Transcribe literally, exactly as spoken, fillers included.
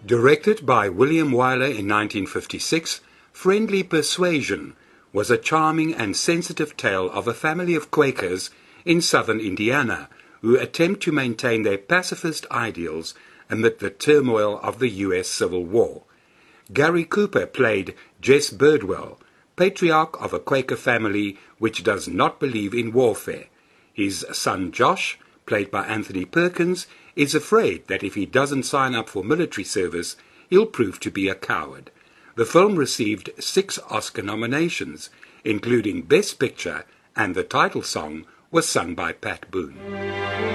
Directed by William Wyler in nineteen fifty-six, Friendly Persuasion was a charming and sensitive tale of a family of Quakers in southern Indiana who attempt to maintain their pacifist ideals amid the turmoil of the U S Civil War. Gary Cooper played Jess Birdwell, patriarch of a Quaker family which does not believe in warfare. His son Josh, played by Anthony Perkins, is afraid that if he doesn't sign up for military service, he'll prove to be a coward. The film received six Oscar nominations, including Best Picture, and the title song was sung by Pat Boone.